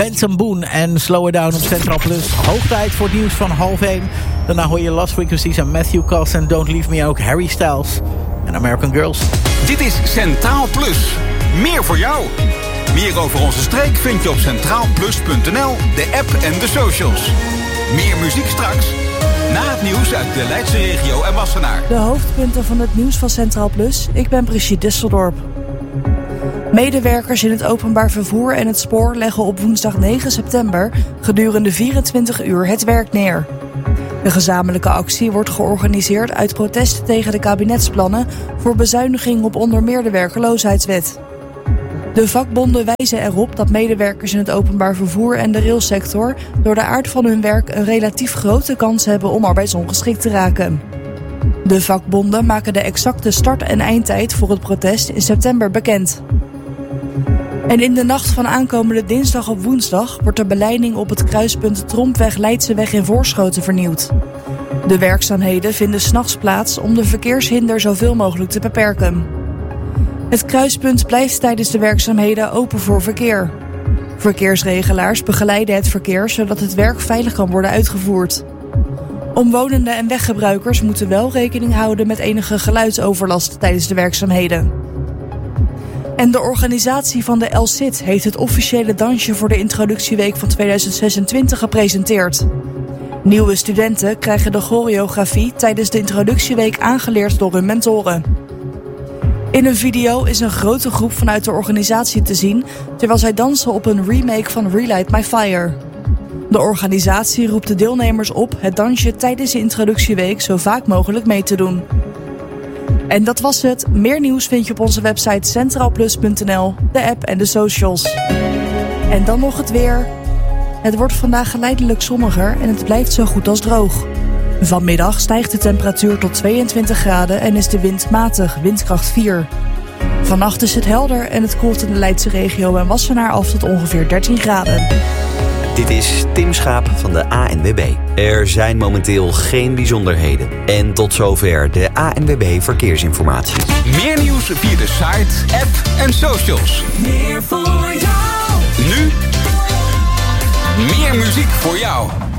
Benson Boone en Slow It Down op Central Plus. Hoog tijd voor het nieuws van 12:30. Daarna hoor je Lost Frequencies en Matthew Cost en Don't Leave Me ook Harry Styles en American Girls. Dit is Centraal Plus. Meer voor jou. Meer over onze streek vind je op centraalplus.nl, de app en de socials. Meer muziek straks. Na het nieuws uit de Leidse regio en Wassenaar. De hoofdpunten van het nieuws van Centraal Plus. Ik ben Brigitte Disseldorp. Medewerkers in het openbaar vervoer en het spoor leggen op woensdag 9 september gedurende 24 uur het werk neer. De gezamenlijke actie wordt georganiseerd uit protest tegen de kabinetsplannen voor bezuiniging op onder meer de werkeloosheidswet. De vakbonden wijzen erop dat medewerkers in het openbaar vervoer en de railsector door de aard van hun werk een relatief grote kans hebben om arbeidsongeschikt te raken. De vakbonden maken de exacte start- en eindtijd voor het protest in september bekend. En in de nacht van aankomende dinsdag op woensdag wordt de beleiding op het kruispunt Trompweg-Leidseweg in Voorschoten vernieuwd. De werkzaamheden vinden 's nachts plaats om de verkeershinder zoveel mogelijk te beperken. Het kruispunt blijft tijdens de werkzaamheden open voor verkeer. Verkeersregelaars begeleiden het verkeer zodat het werk veilig kan worden uitgevoerd. Omwonenden en weggebruikers moeten wel rekening houden met enige geluidsoverlast tijdens de werkzaamheden. En de organisatie van de El Cid heeft het officiële dansje voor de introductieweek van 2026 gepresenteerd. Nieuwe studenten krijgen de choreografie tijdens de introductieweek aangeleerd door hun mentoren. In een video is een grote groep vanuit de organisatie te zien terwijl zij dansen op een remake van Relight My Fire. De organisatie roept de deelnemers op het dansje tijdens de introductieweek zo vaak mogelijk mee te doen. En dat was het. Meer nieuws vind je op onze website centraalplus.nl, de app en de socials. En dan nog het weer. Het wordt vandaag geleidelijk zonniger en het blijft zo goed als droog. Vanmiddag stijgt de temperatuur tot 22 graden en is de wind matig, windkracht 4. Vannacht is het helder en het koelt in de Leidse regio en Wassenaar af tot ongeveer 13 graden. Dit is Tim Schaap van de ANWB. Er zijn momenteel geen bijzonderheden. En tot zover de ANWB Verkeersinformatie. Meer nieuws via de site, app en socials. Meer voor jou. Nu meer muziek voor jou.